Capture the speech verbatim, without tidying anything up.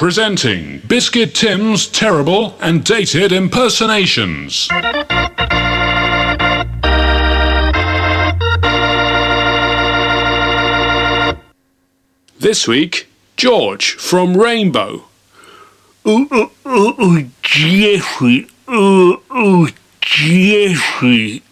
presenting Biscuit Tim's terrible and dated impersonations. This week, George from Rainbow. Oh, oh, oh, oh, Jeffrey. Oh, oh, Jeffrey.